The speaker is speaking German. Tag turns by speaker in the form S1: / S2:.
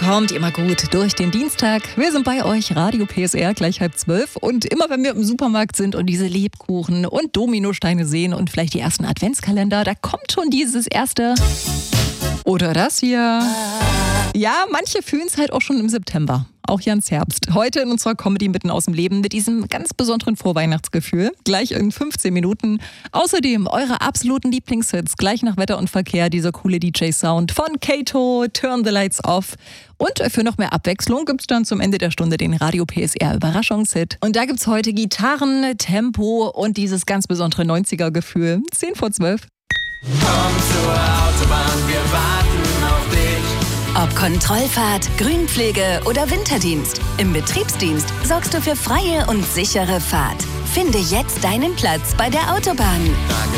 S1: Kommt immer gut durch den Dienstag. Wir sind bei euch, Radio PSR, gleich 11:30. Und immer wenn wir im Supermarkt sind und diese Lebkuchen und Dominosteine sehen und vielleicht die ersten Adventskalender, da kommt schon dieses erste oder das hier. Ja, manche fühlen es halt auch schon im September. Auch Jans Herbst. Heute in unserer Comedy mitten aus dem Leben mit diesem ganz besonderen Vorweihnachtsgefühl. Gleich in 15 Minuten. Außerdem eure absoluten Lieblingshits. Gleich nach Wetter und Verkehr dieser coole DJ-Sound von Kato, Turn the Lights Off. Und für noch mehr Abwechslung gibt's dann zum Ende der Stunde den Radio PSR Überraschungshit. Und da gibt's heute Gitarren, Tempo und dieses ganz besondere 90er-Gefühl. 10:12.
S2: Komm zur Autobahn, wir warten auf dich.
S3: Ob Kontrollfahrt, Grünpflege oder Winterdienst, im Betriebsdienst sorgst du für freie und sichere Fahrt. Finde jetzt deinen Platz bei der Autobahn.